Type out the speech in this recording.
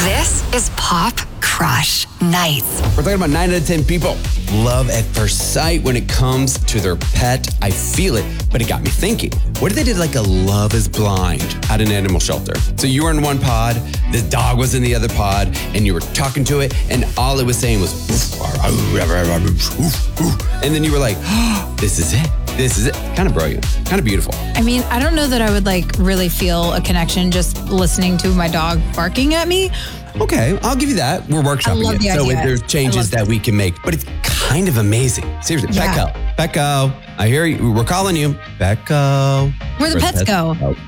This is Pop Crush Nights. We're talking about 9 out of 10 people love at first sight when it comes to their pet. I feel it, but it got me thinking. What if they did like a Love is Blind at an animal shelter? So you were in one pod, the dog was in the other pod, and you were talking to it, and all it was saying was, and then you were like, oh, this is it. This is it. Kind of brilliant. Kind of beautiful. I mean, I don't know that I would like really feel a connection just listening to my dog barking at me. Okay, I'll give you that. We're workshopping it. So there's changes that we can make, but it's kind of amazing. Seriously, Yeah. Becco, I hear you. We're calling you. Becco. Where the pets go.